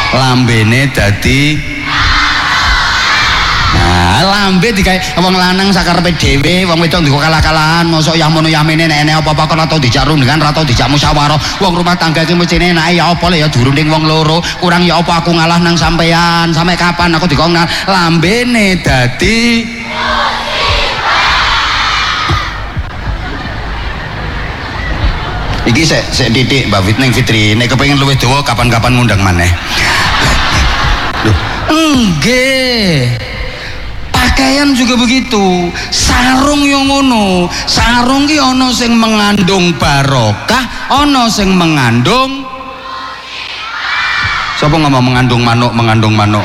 lambene dadi lambe digawe wong lanang sakarepe dhewe, wong wedok ndiko kalah-kalahan, mosok ya mono yamene nek enek apa-apa kok ora tau dijak rundingan, ora tau dijak musyawarah. Wong rumah tangga iki mestine enake ya apa le ya durunding wong loro, kurang ya apa aku ngalah nang sampean, sampe kapan aku dikon lambene dadi iki sik titik Mbak Fitri, nek kepengin luwih dawa kapan-kapan ngundang maneh. Loh, nggih. Pakaian juga begitu, sarung yang ngono, sarung ki ono sing mengandung barokah, ono sing mengandung siapa ngomong mengandung manuk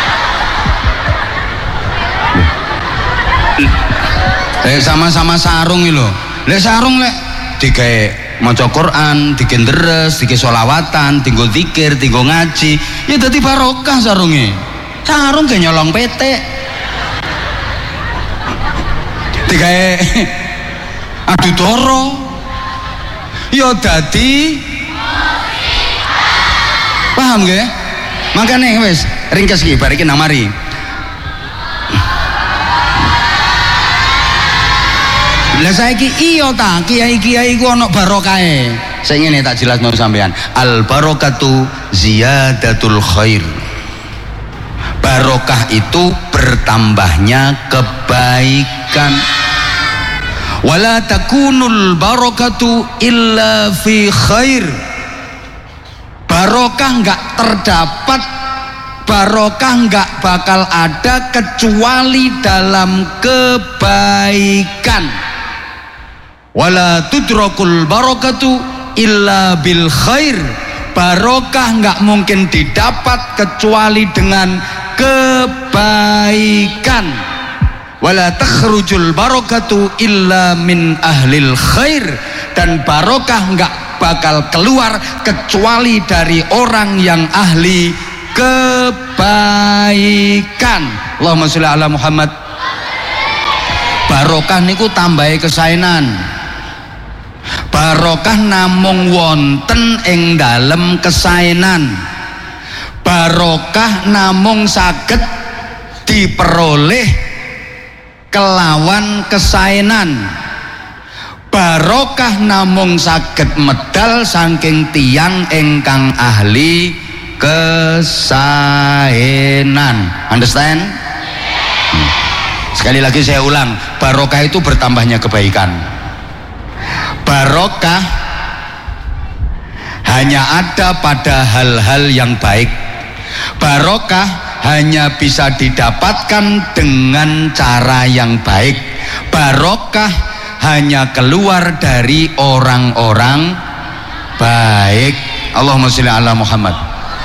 sama-sama sarung iki lho. Lek sarung lek digawe maca Quran, digenderes, digawe sholawatan, tinggo zikir, tinggo ngaji, ya dadi barokah sarunge. Sarung ge nyolong petek. Digawe adu doro ya dadi paham nggih? Makane wis ringkes iki bar iki nang mari. Lah saiki iya ta kiai-kiai ku ana barokahe. Sing ngene tak jelasno sampean. Al barokatu ziyadatul khair. Barokah itu bertambahnya kebaikan. Wala takunul barakatu illa fi khair. Barokah enggak terdapat, barokah enggak bakal ada kecuali dalam kebaikan. Wala tudrakul barakatu illa bil khair. Barokah enggak mungkin didapat kecuali dengan kebaikan. Wala takhrujul barakatu illa min ahlil khair. Dan barokah enggak bakal keluar kecuali dari orang yang ahli kebaikan. Allahumma sholli ala Muhammad. Barokah niku tambahi kesaenan. Barokah namung wonten ing dalem kesaenan. Barokah namung saged diperoleh kelawan kesaenan. Barokah namung saged medal saking tiyang ingkang ahli kesaenan. Understand? Sekali lagi saya ulang, barokah itu bertambahnya kebaikan. Barokah hanya ada pada hal-hal yang baik. Barokah hanya bisa didapatkan dengan cara yang baik. Barokah hanya keluar dari orang-orang baik. Allahumma sholli ala Muhammad.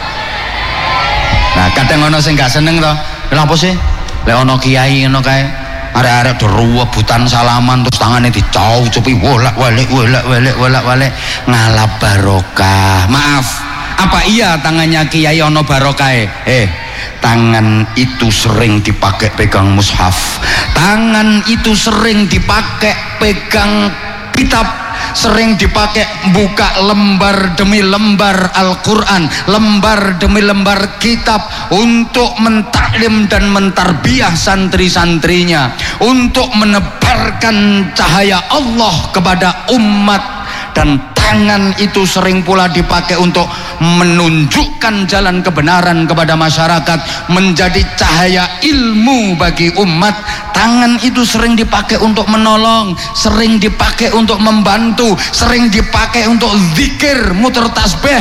Nah, kadang ono sing gak seneng to. Lha apa sih? Lek ono kiai ngono kae, arek-arek rebutan salaman terus tangane dicaucupi wolak-walik ngalap barokah. Maaf, apa iya tangannya kiai ono barokahe? Tangan itu sering dipakai pegang mushaf, tangan itu sering dipakai pegang kitab, sering dipakai buka lembar demi lembar Al-Quran, lembar demi lembar kitab untuk mentaklim dan mentarbiyah santri-santrinya, untuk menebarkan cahaya Allah kepada umat. Dan tangan itu sering pula dipakai untuk menunjukkan jalan kebenaran kepada masyarakat, menjadi cahaya ilmu bagi umat. Tangan itu sering dipakai untuk menolong, sering dipakai untuk membantu, sering dipakai untuk zikir, muter tasbih.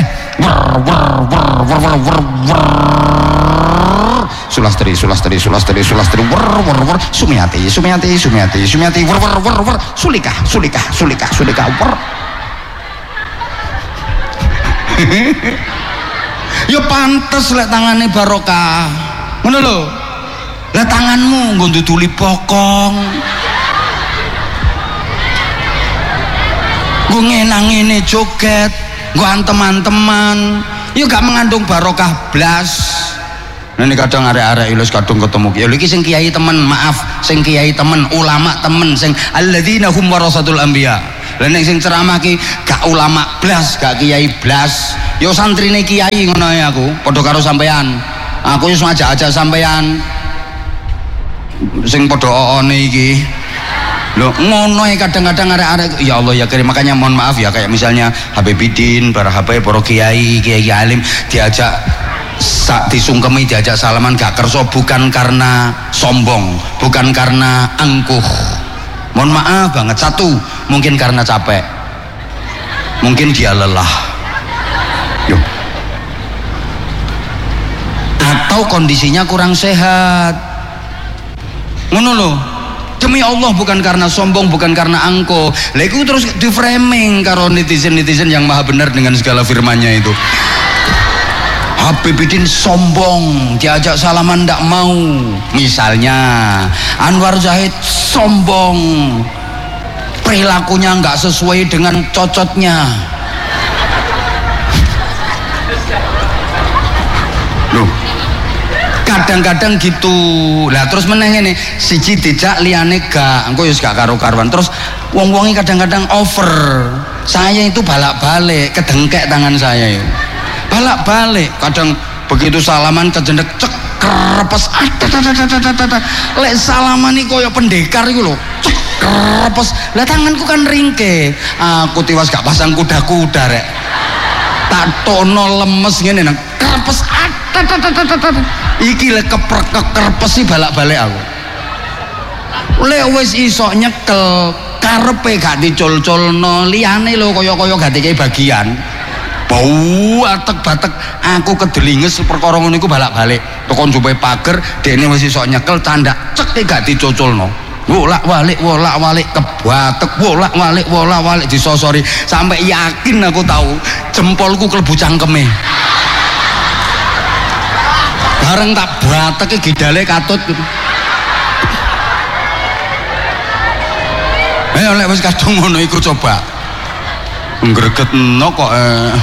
Sulastri Sumiati Sulika ya pantes lek tangane barokah ngono lho. Lah tanganmu nggo nduduli bokong, nggo ngenang-ngene joget, nggo antem-anteman, ya gak mengandung barokah blas. Nah ini kadang arek-arek ilus kadung ketemu ya iki sing kiai temen, maaf, sing kiai temen, ulama temen, sing alladzina hum warasatul anbiya. Lah nek sing ceramah ki gak ulama blas, gak kiai blas, yo santrine kiai ngono ae aku, padha karo sampean. Aku wis ngajak-ajak sampean sing padha oone iki. Loh ngono kadang-kadang arek-arek ya Allah ya Karim, makanya mohon maaf ya kayak misalnya Habibidin, para habaib, para kiai alim diajak sak disungkemi, diajak salaman gak kerso, bukan karena sombong, bukan karena angkuh. Mohon maaf banget. Satu, mungkin karena capek, mungkin dia lelah. Yo. Atau kondisinya kurang sehat. Ngono loh. Demi Allah, bukan karena sombong, bukan karena angko. Lah iku terus di framing karo netizen yang maha benar dengan segala firmannya itu. Habibidin sombong, diajak salaman ndak mau. Misalnya Anwar Zahid sombong, perilakunya nggak sesuai dengan cocotnya. Loh, kadang-kadang gitu. Lah terus meneng ini siji dijak liyane gak, engko wis gak karo-karuan. Terus wong-wongi kadang-kadang over. Saya itu balak-balik, kedengkek tangan saya itu. Balak-balik, kadang begitu salaman kejendak cek krepes, lek salaman iki koyo pendekar iku lho, cek krepes. Lah tanganku kan ringke, aku tiwas gak pasang kuda-kuda rek, tak tono lemes ngene nang krepes, iki lek kekrepes sih balak-balik aku. Lek wis iso nyekel karepe gak dicul-culno, liyane lho kaya-kaya gak dikai bagian. Bau atek batek aku kedelinges perkara ngono iku balak-balik teko njupuk pager dene wis iso nyekel candak cek gak dicuculno, wolak-walik kebatek, wolak-walik disosori sampai yakin aku tahu jempolku klebu cangkeme. Bareng tak bateke gidale katut. Lek wis kadung ngono iku coba ngregetno kok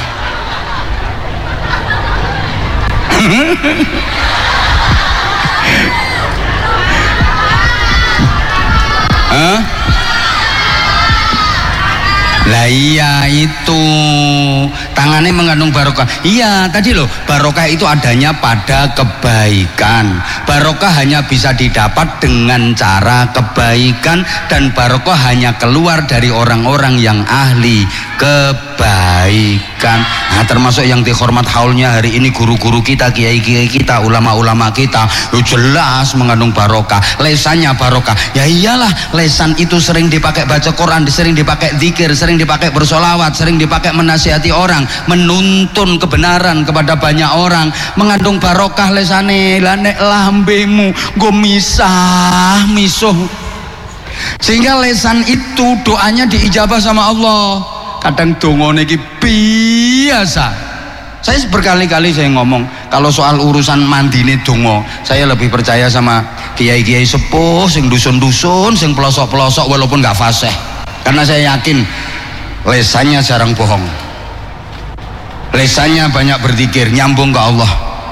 Lah iya itu tangannya mengandung barokah. Iya tadi loh, barokah itu adanya pada kebaikan. Barokah hanya bisa didapat dengan cara kebaikan, dan barokah hanya keluar dari orang-orang yang ahli kebaikan. Nah termasuk yang dihormat haulnya hari ini guru-guru kita, kiai-kiai kita, ulama-ulama kita, jelas mengandung barokah. Lesannya barokah. Ya iyalah, lesan itu sering dipakai baca Quran, sering dipakai zikir, sering dipakai bersolawat, sering dipakai menasihati orang, menuntun kebenaran kepada banyak orang. Mengandung barokah lesane. Lah nek lambemu go misah misuh, sehingga lesan itu doanya diijabah sama Allah. Kadang dongone iki biasa. Saya berkali-kali saya ngomong kalau soal urusan mandine dongo, saya lebih percaya sama kiai-kiai sepuh sing dusun-dusun, sing pelosok-pelosok walaupun nggak fasih. Karena saya yakin lesannya jarang bohong, lesannya banyak berzikir, nyambung ke Allah.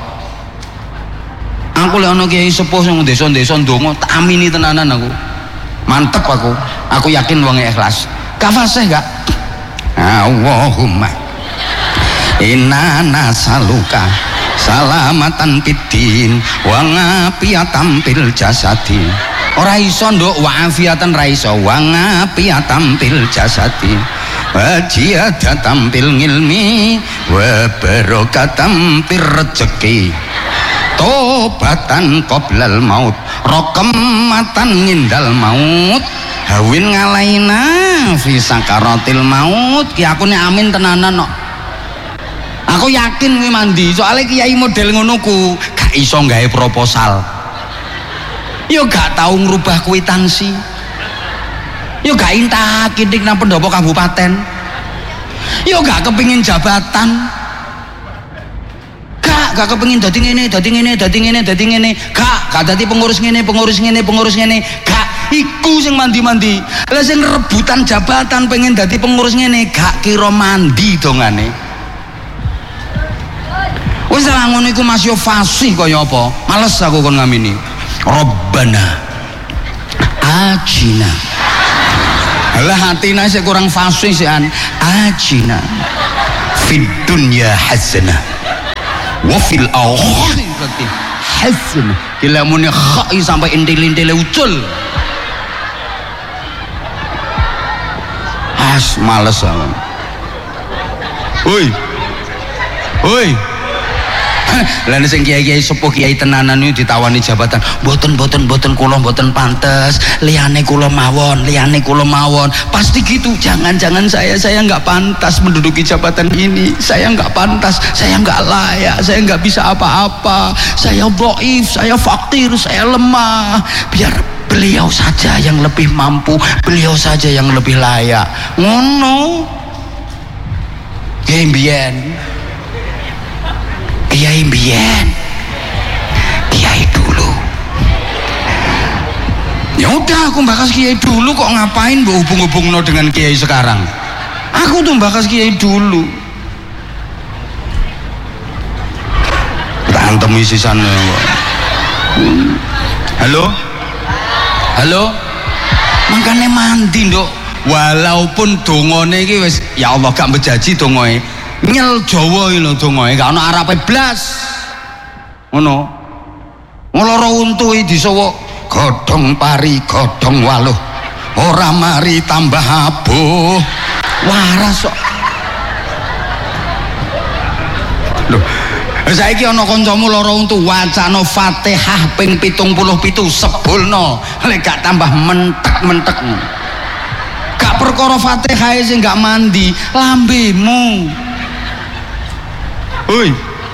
Aku lek ana kiai sepuh sing desa-desa ndonga tak amini tenanan aku. Mantep aku yakin wong ikhlas. Gak fasih gak? Allahumma inna nasaluka salamatan fiddin wa ngafiatan fil jasadi. Ora iso nduk wa afiatan ra iso, wa ngafiatan fil jasadi wa ziyadatan fil ilmi wa barokatan fir rezeki, tobatan qoblal maut, rokamatan ngindal maut, hawin ngalaina fi sakaratil maut. Ki aku nek amin tenanan kok. Aku yakin kuwi mandi, soalnya kiai model ngono ku gak iso gawe proposal. Yo gak tau ngrubah kwitansi. Yo gak intak-intik nang pendopo kabupaten. Yo gak kepingin jabatan. Gak kepengin dadi ngene, gak dadi pengurus ngene, gak. Iku sing mandi-mandi. Lah sing rebutan jabatan pengen dadi pengurus ngene, gak kira mandi dongane. Wis lah ngono iku Mas yo fasih kaya apa? Males aku kon ngamini. Rabbana Ajina Alah hatina sik kurang fasih sik an. Ajina fid dunya hasanah wa fil akhirati hasanah. Gila muni kha sampai intil-intile ucul. Males aku. Woi. Lah sing kiai-kiai sepuh kiai tenanan niku ditawani jabatan, mboten kula mboten pantes, liyane kula mawon. Pasti gitu. Jangan-jangan saya nggak pantas menduduki jabatan ini. Saya nggak pantas, saya nggak layak, saya nggak bisa apa-apa. Saya dhaif, saya fakir, saya lemah. Biar beliau saja yang lebih mampu, beliau saja yang lebih layak. Ngono. Kiai mbiyen, kiai dulu. Ya udah, aku bahas kiai dulu kok, ngapain mbok hubung-hubungno dengan kiai sekarang? Aku tuh bahas kiai dulu. Berantem isi sana. Halo? Makanya mandi nduk. Walaupun dongane iki wis ya Allah gak bejaji dongae. Nyel Jawa iki lho dongae gak ana arepe blas. Ngono. Ngloro untu iki disuwuk godhong pari godhong waluh. Ora mari tambah abuh. Waras kok. Lho, saiki ana kancamu lara untu wacana Fatihah ping 77 sebulno lek gak tambah mentek-mentek. Gak perkara Fatihah sing gak mandi, lambemu. Hoi.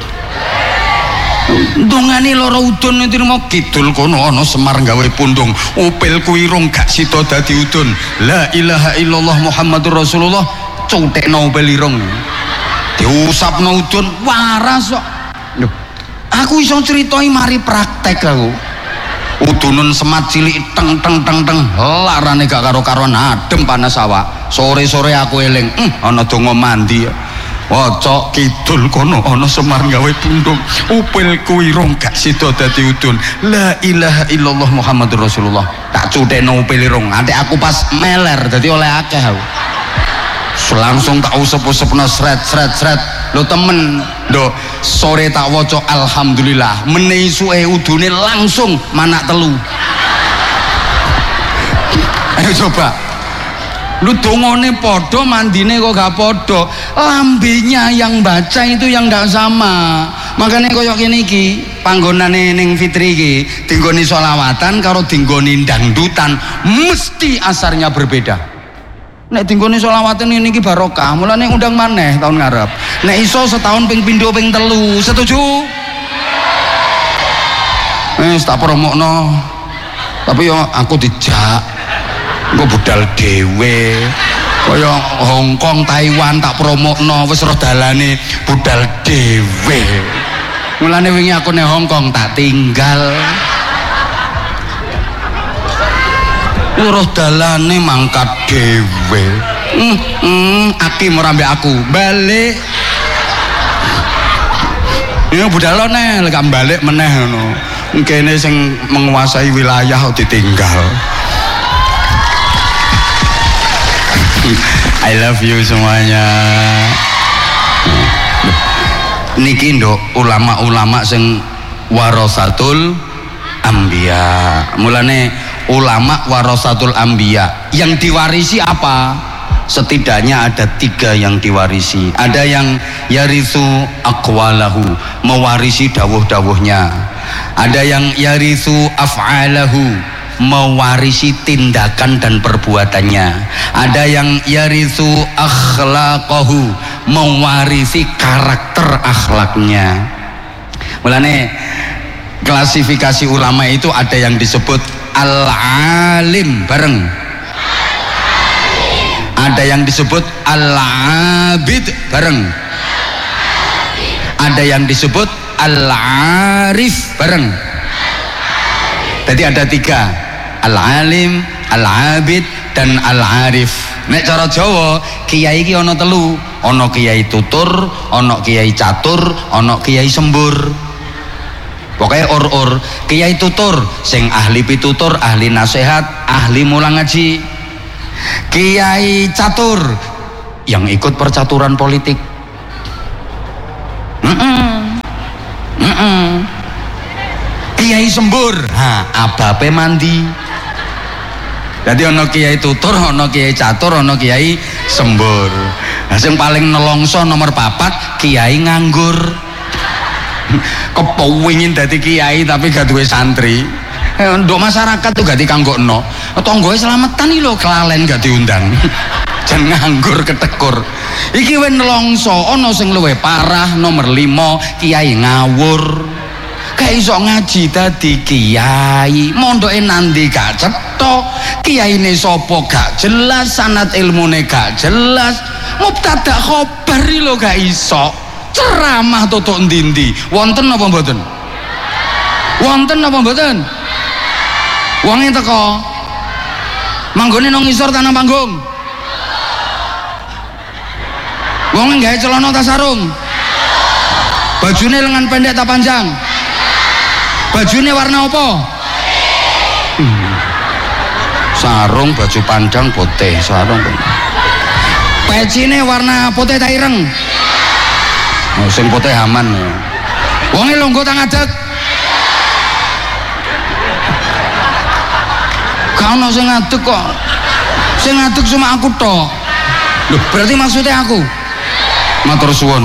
Dongane lara udun ntirimo kidul kono ana Semar gawe pundung, upil kuwi irung gak sida dadi udun. La ilaha illallah Muhammadur Rasulullah, cutekno upil irung. Diusapno udun waras kok. Lho, aku iso critoi mari praktek aku. Udunun semat cilik teng larane gak karo-karuan adem panas awak. Sore-sore aku eling, ana donga mandi. Waca kidul kono ana Semar gawe pundung, upil kuwi irung gak sida dadi udun. La ilaha illallah Muhammadur Rasulullah. Tak cutekno upil irung, nanti aku pas meler dadi oleh akeh aku. Langsung tak usep-usepno sret. Lho temen, lho sore tak waca alhamdulillah, meneh isuke udune langsung manak telu. Ayo coba. Lu dongane padha, mandine kok gak padha. Lambenya yang baca itu yang gak sama. Makanya koyo kene iki, panggonane ning Fitri iki, dinggoni sholawatan karo dinggoni dangdutan mesti asarnya berbeda. Nek dinggoni sholawatan ini iki barokah, mulane undang maneh tahun ngarep. Nek iso setahun ping pindho ping telu, setuju? Wis tak promokno. Tapi yo aku dijak. Engko budal dhewe. Kaya Hongkong, Taiwan tak promokno wis roh dalane budal dhewe. Mulane wingi aku ning Hongkong tak tinggal. Roh dalane mangkat dhewe. Akim ora mbek aku, balik. Ya budalane lek balik meneh ngono. Kene sing menguasai wilayah kok ditinggal. I love you semuanya. Niki nduk ulama-ulama sing warasatul anbiya. Mulane ulama warasatul anbiya, yang diwarisi apa? Setidaknya ada 3 yang diwarisi. Ada yang yarithu aqwalahu, mewarisi dawuh-dawuhnya. Ada yang yarithu af'alahu, mewarisi tindakan dan perbuatannya. Ada yang yarithu akhlaqahu, mewarisi karakter akhlaknya. Mulane klasifikasi ulama itu ada yang disebut al-alim bareng, ada yang disebut al-abid bareng, ada yang disebut al-arif bareng. Jadi ada 3, al-alim, al-abid, dan al-arif. Nek cara Jawa kiai iki ana 3, ana kiai tutur, ana kiai catur, ana kiai sembur. Pokoknya or kiai tutur sing ahli pitutur, ahli nasihat, ahli mulang ngaji. Kiai catur yang ikut percaturan politik. Kiai sembur, abape mandi. Jadi ono kiai tutur, ono kiai catur, ono kiai sembur. Nah, yang paling nelongso nomor 4 kiai nganggur. Kepengin dadi kiai tapi gak duwe santri. Nduk masyarakat tuh gak dikanggokno. Tonggoe selamatan iki lho kelalen gak diundang. Jan nganggur ketekur. Iki wis nelongso, ono sing luwih parah nomor 5 kiai ngawur. Gak iso ngaji dadi kiai, mondoke nandi gak cetha, kiyaine sapa gak jelas, sanad ilmune gak jelas, mubtada khobar lho gak iso. Ceramah tutuk ndi-ndi. Wonten apa mboten? Wonten apa mboten? Wonge teko. Manggone nang ngisor tanah panggung. Wonge gawe celana ta sarung? Bajune lengan pendek ta panjang? Bajune warna apa? Sarung baju panjang putih, sarung. Pecine warna putih ta ireng? Oh, sing putih aman. Wonge longgo ta ngadeg? Gak ono sing ngadeg kok. Sing ngadeg cuma aku tok. Loh, berarti maksudnya aku. Matur suwun.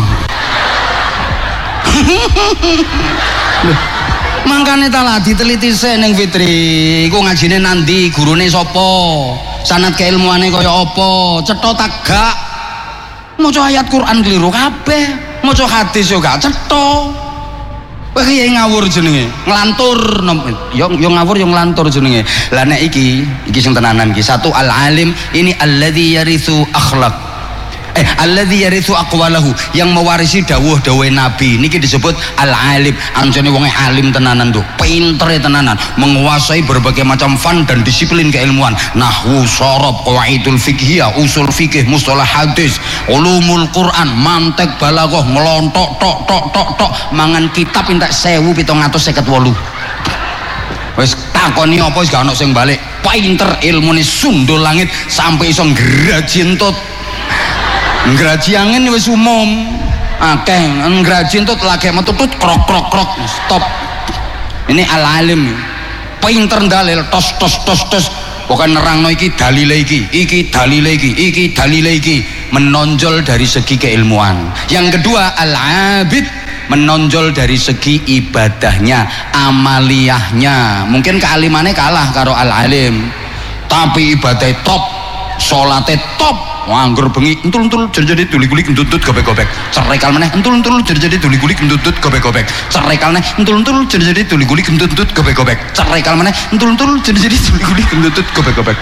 Mangkane talah diteliti sik ning Fitri. Iku ngajine nandi, gurune sapa? Sanad keilmuane kaya apa? Cetha ta gak? Maca ayat Quran keliru kabeh. Maca hadis yo gak cetha. Kowe kiye ngawur jenenge, nglantur. Yo ngawur yo nglantur jenenge. Lah nek iki sing tenanan iki. Satu al-alim, ini alladzi yarithu akhlaq. Alladzi yarithu aqwalahu, yang mewarisi dawuh-dawuhe nabi niki disebut al-alim. Anjane wonge alim tenanan tuh, pintere tenanan, menguasai berbagai macam fan dan disiplin keilmuan, nahwu, sharab, qawaidul fiqhiyah, usul fikih, mustalah hadis, ulumul Quran, mantek, balaghah, ngelontok tok mangan kitab entek 1758. Wis takoni apa wis gak ono sing balik. Pinter ilmune sundul langit sampai iso ngraji entut. Ngraji angin wis umum, akeh ngraji entut lagi metutut krok stop. Ini al-alim, pinter dalil tos pokoknya nerangno iki dalile iki dalile iki, menonjol dari segi keilmuan. Yang kedua al-abid, menonjol dari segi ibadahnya, amaliyahnya. Mungkin kealimannya kalah karo al-alim, tapi ibadahnya top, sholatnya top. Anggur bengi entul jadi duli-gulik entut gobek-gobek, cerai kalmeneh entul jadi duli-gulik entut gobek-gobek, cerai kalmeneh entul jadi duli-gulik entut gobek-gobek, cerai kalmeneh entul jadi duli-gulik entut gobek-gobek.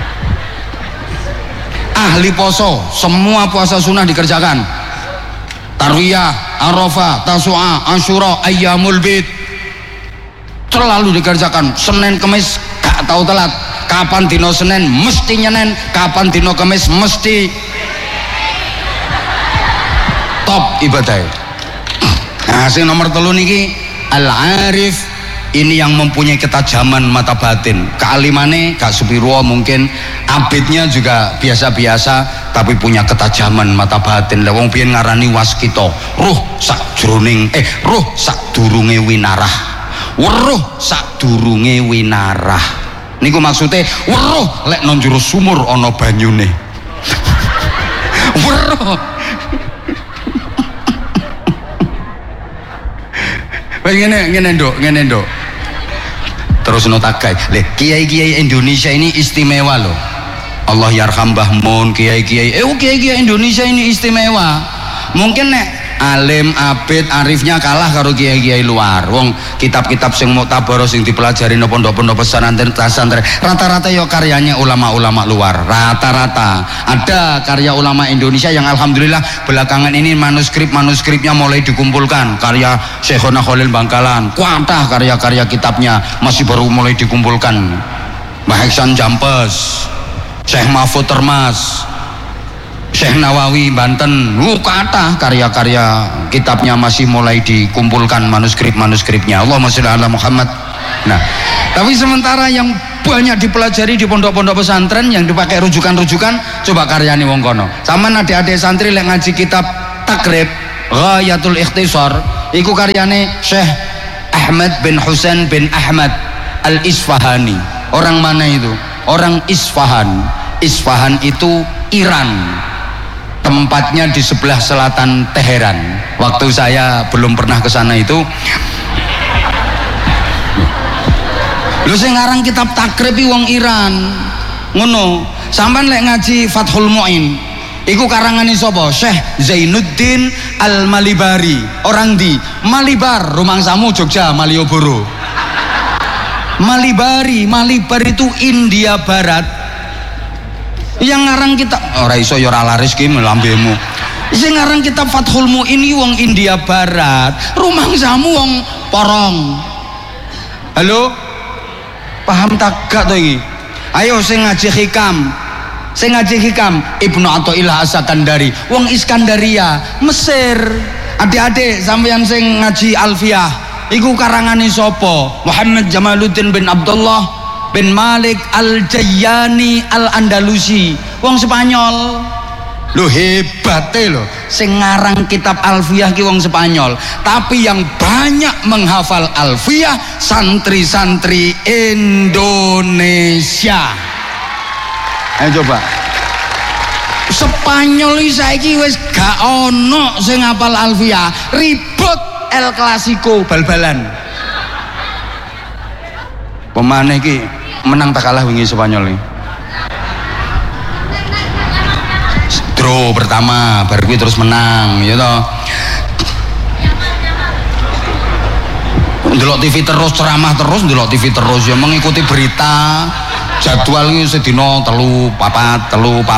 Ahli poso, semua puasa sunnah dikerjakan. Tarwiyah, Arafah, Tasu'a, Asyura, Ayyamul Bid selalu dikerjakan. Senin Kemis gak tahu telat. Kapan dino Senin mesti nyenen, kapan dino Kamis mesti top ibadah. Nah, sing nomor 3 niki al-arif, ini yang mempunyai ketajaman mata batin. Kealimane gak sepiro mungkin, abidnya juga biasa-biasa, tapi punya ketajaman mata batin. Lah wong biyen ngarani waskita, ruh sadurunge winarah. Weruh sadurunge winarah. Niku maksudnya weruh lek nang jero sumur ana banyune. Weruh. Ngene nduk. Terus notakai. Le kiai-kiai Indonesia ini istimewa loh. Allah yarham Mbah Mun, kiai-kiai Indonesia ini istimewa. Mungkin nek alim, abid, arifnya kalah karo kiai-kiai luar. Wong kitab-kitab sing muktabar sing dipelajari no pondok-pondok pesantren, rata-rata yo karyanya ulama-ulama luar. Rata-rata. Ada karya ulama Indonesia yang alhamdulillah belakangan ini manuskripnya mulai dikumpulkan. Karya Syekhona Khalil Bangkalan, kuatah karya-karya kitabnya masih baru mulai dikumpulkan. Mbah Iksan Jampes, Syekh Mahfud Termas, Syekh Nawawi Banten, kata karya-karya kitabnya masih mulai dikumpulkan manuskripnya. Allahumma sholli ala Muhammad. Nah, tapi sementara yang banyak dipelajari di pondok-pondok pesantren yang dipakai rujukan-rujukan. Coba karyane wong kono. Sampeyan adik-adik santri lek ngaji kitab Takrib Ghayatul Ikhtisar iku karyane Syekh Ahmad bin Husain bin Ahmad Al-Isfahani. Orang mana itu? Orang Isfahan. Isfahan itu Iran, tempatnya di sebelah selatan Teheran. Waktu saya belum pernah ke sana itu, lho sing ngarang kitab Takrib wong Iran ngono. Sampeyan lek ngaji Fathul Mu'in iku karangane sapa? Syekh Zainuddin Al-Malibari. Orang di Malibar, rumangsamu Jogja, Malioboro. Malibari, Malibar itu India Barat. Yang ngarang kitab ora iso ya ora laris ki lambemu. Sing ngarang kitab Fathul Mu'in wong India Barat, rumangsamu wong Porong. Halo? Paham tak gak to iki? Ayo sing ngaji hikam. Sing ngaji hikam Ibnu Athaillah As-Sakandari, wong Iskandaria, Mesir. Adik-adik sampeyan sing ngaji Alfiyah iku karangane sapa? Muhammad Jamaluddin bin Abdullah bin Malik Al-Jayyani Al-Andalusi, wong Spanyol. Lho hebate lho, sing ngarang kitab Alfiyah ki wong Spanyol, tapi yang banyak menghafal Alfiyah santri-santri Indonesia. Ayo coba. Spanyol iki saiki wis gak ono sing hafal Alfiyah, ribut El Clasico bal-balan. Pemane iki menang tak kalah wingi Spanyol iki. Draw pertama, baru gue terus menang, ya toh. Ndelok TV terus, ceramah terus, ndelok TV terus, ya mengikuti berita. Jadwal ini sedino telu papat.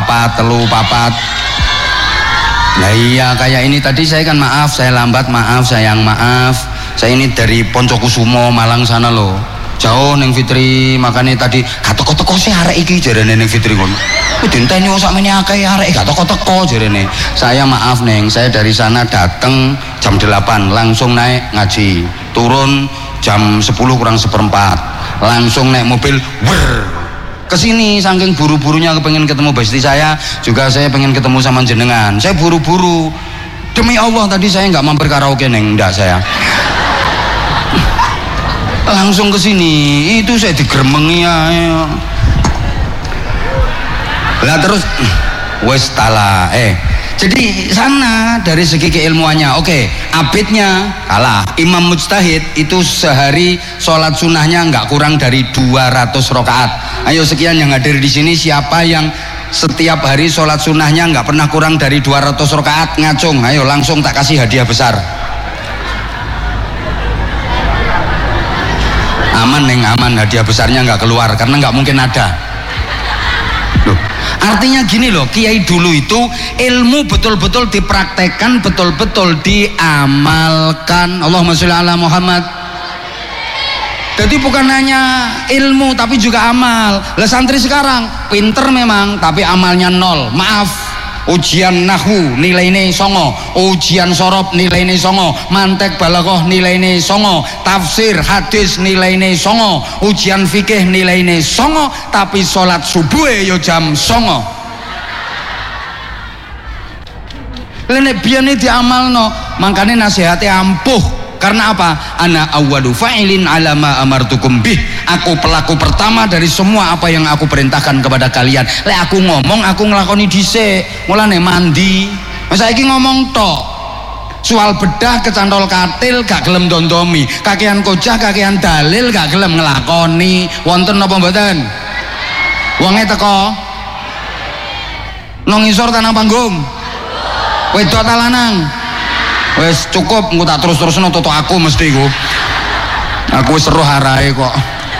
Nah iya kayak ini tadi saya kan maaf, saya lambat, maaf sayang, maaf. Saya ini dari Poncokusumo Malang sana loh. Jauh neng Fitri, makanya tadi gak teko-teko sih arek iki jarene neng Fitri kono. Dinteni wong sakmene akeh arek gak teko-teko jarene. Saya maaf neng, saya dari sana datang jam 8 langsung naik ngaji. Turun jam 10 kurang seperempat. Langsung naik mobil kesini saking buru-burunya kepengen ketemu besti saya, juga saya pengen ketemu sama jenengan. Saya buru-buru. Demi Allah tadi saya nggak mampir karaoke neng, enggak saya. Langsung ke sini, itu saya digeremengi ya. Lah terus wes tala jadi sana dari segi keilmuannya oke, abidnya kalah. Imam mujtahid itu sehari sholat sunnahnya nggak kurang dari 200 rakaat. Ayo sekian yang hadir di sini, siapa yang setiap hari sholat sunnahnya nggak pernah kurang dari 200 rakaat, ngacung. Ayo langsung tak kasih hadiah besar. Aman neng, aman, hadiah besarnya nggak keluar karena nggak mungkin ada. Loh, artinya gini loh, kiai dulu itu ilmu betul-betul dipraktekkan, betul-betul diamalkan. Allahumma sholli ala Muhammad. Jadi bukan hanya ilmu tapi juga amal. Lah santri sekarang pinter memang tapi amalnya nol. Maaf. Ujian nahwu nilainya songo, ujian sorob nilainya songo, mantek balaghah nilainya songo, tafsir hadis nilainya songo, ujian fikih nilainya songo, tapi sholat subuh yo jam songo. Lene biyen diamalno, makanya nasihatnya ampuh. Karena apa? Ana awwalu fa'ilin ala ma amartukum bih. Aku pelaku pertama dari semua apa yang aku perintahkan kepada kalian. Lek aku ngomong, aku ngelakoni dhisik. Mulane mandi. Saiki ngomong tok. Soal bedah kecantol katil gak gelem dondomi. Kakean kojah, kakean dalil gak gelem ngelakoni. Wonten napa mboten? Wonge teko. Nang ngisor tanah panggung. Wedok ta lanang? Wes cukup, engko tak terus-terusno toto aku mesti ku. Aku wis seruh arahe kok.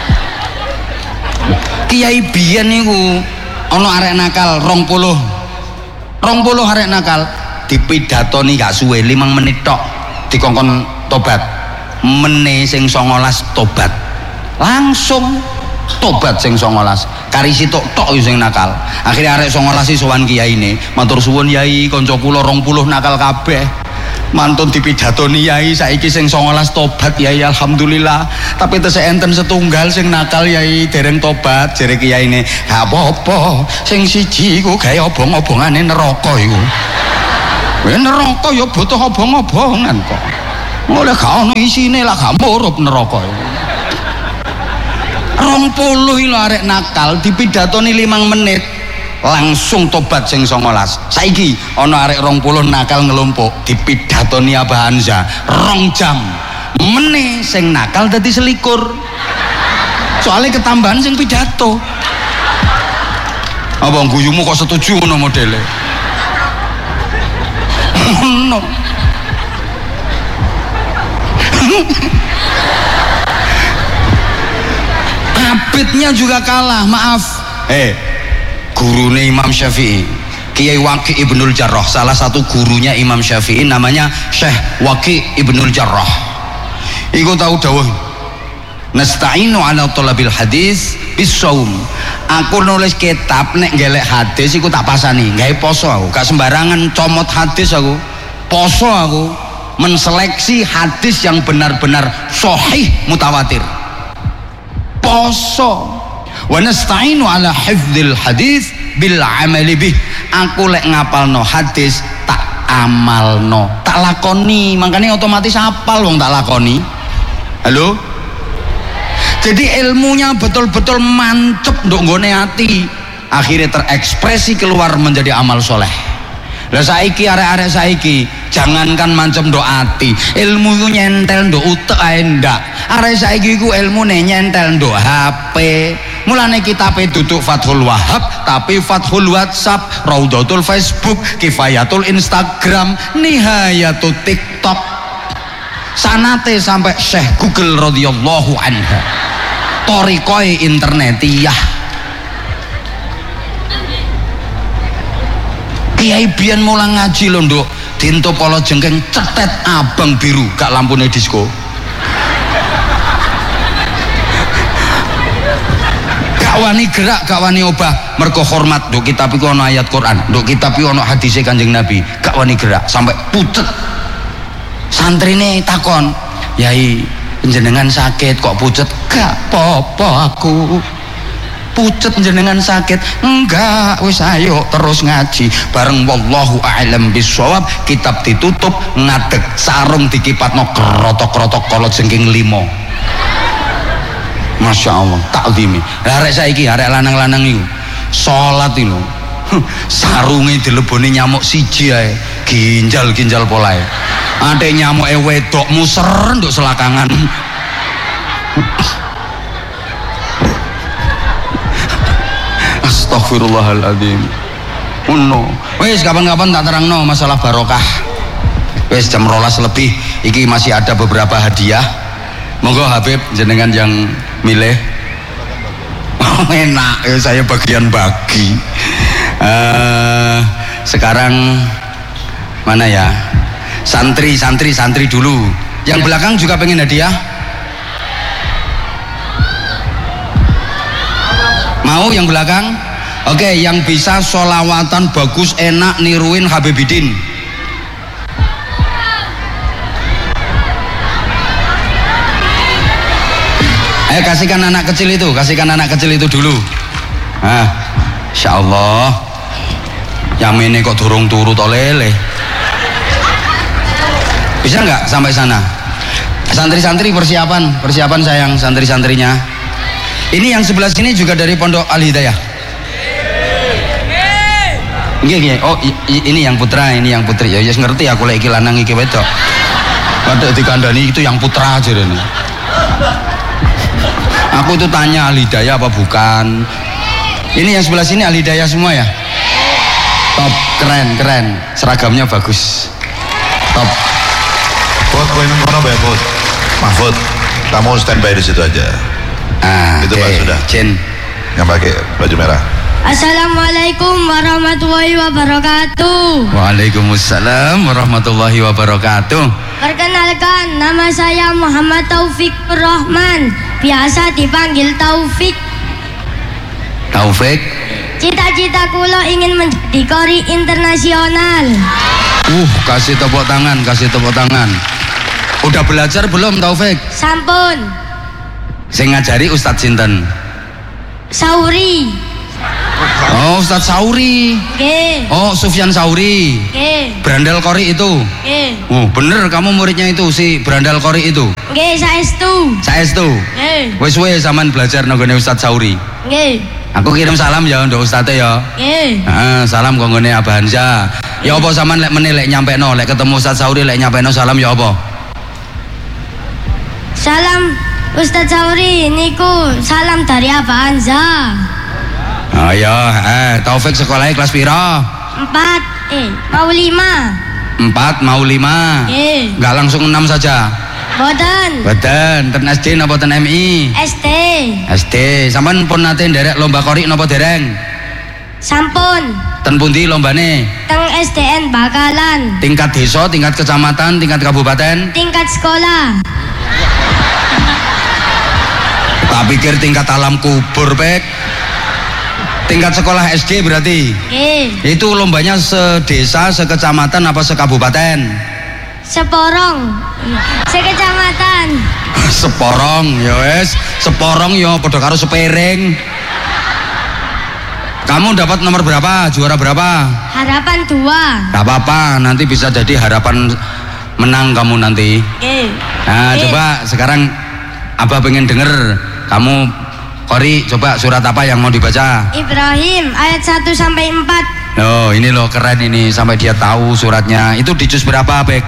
Kiai biyen niku ana arek nakal 20 arek nakal dipidatoni gak suwe 5 menit tok dikongkon tobat. Mene sing 19 tobat. Langsung tobat sing 19. Kari sitok tok sing nakal. Akhirnya arek 19 sowan kiyaine, matur suwun yai, kanca kula 20 nakal kabeh. mantun dipidatoni yai saiki sing 19 tobat yai alhamdulillah, tapi tesih enten setunggal sing nakal yai dereng tobat. Jere kiyaine ha apa-apa sing siji iku gawe obong-obongane neraka iku. Neraka ya butuh obong-obongan kok. Oleh gak ono isine lah gak murup neraka iku. 20 lho arek nakal dipidatoni 5 menit langsung tobat sing 19. Saiki ana arek 20 nakal ngelompok dipidatoni Abah Hanza 2 jam meneh sing nakal dadi 21. Soalnya ketambahan sing pidato. Abang guyumu kok setuju ngono modele? No. Abidnya juga kalah, maaf. Gurune Imam Syafi'i, Kiai Waqi Ibnul Jarrah, salah satu gurunya Imam Syafi'i namanya Syekh Waqi Ibnul Jarrah. Iku tahu dawuh, nasta'inu ala thalabil hadis bisawm. Aku nulis kitab nek ngelek hadis iku tak pasani, gawe poso aku, gak sembarangan comot hadis aku. Poso aku menseleksi hadis yang benar-benar sahih mutawatir. Poso. Wa nasta'inu ala hifdzil hadis bil amali bih. Aku lek ngapalno hadis tak amalno, tak lakoni, makanya otomatis hafal wong tak lakoni. Halo? Jadi ilmunya betul-betul mancep nduk nggone ati, akhirnya terekspresi keluar menjadi amal soleh. Lah saiki arek-arek saiki jangankan mancep nduk ati, ilmu iku nyentel nduk utek ae ndak. Arek saiki iku ilmune nyentel nduk HP. Mulane kitabe duduk Fathul Wahab tapi Fathul WhatsApp, Raudatul Facebook, Kifayatul Instagram, Nihayatul TikTok. Sanate sampai Syekh Google radhiyallahu anha. Torikoi internetiyah. Kiai biyen mulang ngaji lho nduk, dinto polo jengking cetet abang biru gak lampune disko. Gak wani gerak, gak wani obah, mergo hormat nduk kitab iku ana ayat Quran, nduk kitab iku ana hadise Kanjeng Nabi, gak wani gerak sampai pucet. Santrine takon, "Yai, jenengan sakit kok pucet?" "Gak apa-apa aku." "Pucet jenengan sakit?" "Enggak, wis ayo terus ngaji." Bareng wallahu a'lam bishawab, kitab ditutup, ngadeg sarung dikipatno krotok-krotok kolot jengking 5. Masya Allah, takzimi. Arek saiki, arek lanang-lanang iku salat iki lho. Sarunge dileboni nyamuk siji ae, ginjal-ginjal polae. Ate nyamuke wedok muser nduk selakangan. Astagfirullahaladzim. Uno. Wis kapan-kapan tak terangno masalah barokah. Wis jam 12 lebih, iki masih ada beberapa hadiah. Monggo Habib jenengan yang milih. Enak ya, saya bagian bagi. Sekarang mana ya? Santri dulu. Yang belakang juga pengen hadiah? Mau yang belakang? Oke, yang bisa sholawatan bagus enak niruin Habibidin. Kasihkan anak kecil itu dulu. Insya Allah. Yang ini kok durung turut oleh. Bisa nggak sampai sana? Santri-santri persiapan sayang, santri-santrinya. Ini yang sebelah sini juga dari Pondok Al Hidayah. Nggih. Oh, ini yang putra, ini yang putri. Ya wis ngerti aku lek iki lanang iki wedok. Padha dikandani itu yang putra aja ini. Aku itu tanya Al Hidayah apa bukan. Ini yang sebelah sini Al Hidayah semua ya. Top, keren. Seragamnya bagus. Top. Bud, mana Bud? Mahfud, kamu standby di situ aja. Itu Pak sudah. Jen yang pakai baju merah. Assalamualaikum warahmatullahi wabarakatuh. Waalaikumsalam warahmatullahi wabarakatuh. Perkenalkan, nama saya Muhammad Taufik Rahman, biasa dipanggil Taufik. Taufik. Cita-cita kula ingin menjadi kori internasional. Kasih tepuk tangan, kasih tepuk tangan. Udah belajar belum Taufik? Sampun. Sing ngajari Ustadz sinten? Sauri. Oh, Ustadz Sauri. Nggih. Oh, Sufyan Sauri. Nggih. Berandal Qori itu. Nggih. Oh, bener kamu muridnya itu si Berandal Qori itu. Nggih, saestu. Saestu. Nggih. Wis suwe sampean belajar nang gone Ustadz Sauri. Nggih. Aku kirim salam ya untuk Ustadz ya. Nggih. Heeh, salam konggone Abah Hanza. Ya apa sampean lek meneh lek nyampekno, lek ketemu Ustadz Sauri lek nyampekno salam ya apa? Salam Ustadz Sauri niku salam dari Abah Hanza. Oh ya, Taufik sekolahnya kelas piro? 4 mau 5. 4 mau 5. Nggih. Enggak langsung 6 saja. Boten. Boten, ten SD napa ten MI? SD. SD. Sampean pun nate nderek lomba Qori napa dereng? Sampun. Ten pundi lombane? Teng SDN Bakalan. Tingkat desa, tingkat kecamatan, tingkat kabupaten? Tingkat sekolah. Tak pikir tingkat alam kubur, Pek. Tingkat sekolah SD berarti? Nggih. Itu lombanya sedesa, sekecamatan apa sekabupaten? Seporong. Sekecamatan. Seporong, ya wes. Seporong ya padha karo sepiring. Kamu dapat nomor berapa? Juara berapa? Harapan 2. Gak apa-apa, nanti bisa jadi harapan menang kamu nanti. Nggih. Nah, Nggih. coba sekarang Abah pengen denger kamu Qori, coba surat apa yang mau dibaca? Ibrahim ayat 1 sampai 4. Oh, ini loh keren ini sampai dia tahu suratnya. Itu di juz berapa, Bek?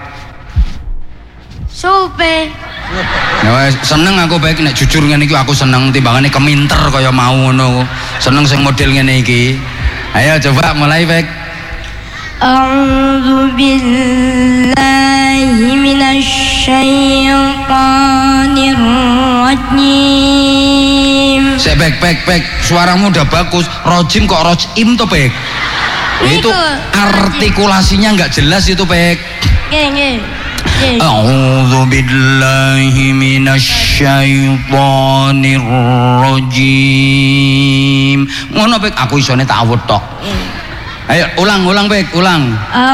Supe. Ya wes, seneng aku Bek nek jujur ngene iki aku seneng timbangane keminter kaya mau ngono. Seneng sing model ngene iki. Ayo coba mulai, Bek. A'udzu billahi minasyaitonir rajim. Sek Bek, suaramu udah bagus. Rojim kok rojim to, Bek? Itu artikulasinya nggak jelas itu, Bek. Nggih. A'udzu billahi minasyaitonir rajim. Ngono, Bek, aku isone tak awet tok. Ayo ulang, Bek, ulang.